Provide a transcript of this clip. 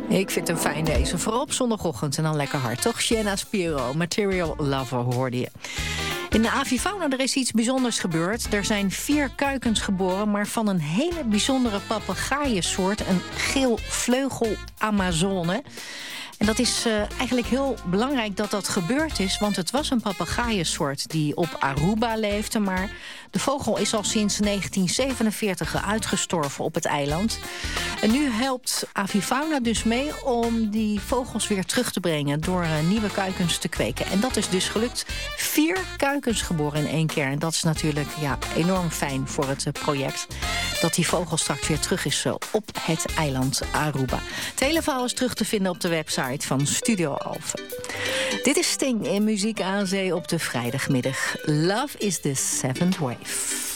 Ik vind hem fijn deze. Vooral op zondagochtend en dan lekker hard. Toch? Sienna Spiro, Material Lover hoorde je. In de avifauna er is iets bijzonders gebeurd. Er zijn 4 kuikens geboren, maar van een hele bijzondere papegaaiensoort. Een geel vleugel Amazone. En dat is eigenlijk heel belangrijk dat dat gebeurd is, want het was een papegaaiensoort die op Aruba leefde, maar de vogel is al sinds 1947 uitgestorven op het eiland. En nu helpt Avifauna dus mee om die vogels weer terug te brengen door nieuwe kuikens te kweken. En dat is dus gelukt. 4 kuikens geboren in 1 keer. En dat is natuurlijk enorm fijn voor het project. Dat die vogel straks weer terug is op het eiland Aruba. Het hele verhaal is terug te vinden op de website van Studio Alphen. Dit is Sting in Muziek aan Zee op de vrijdagmiddag. Love is the seventh wave.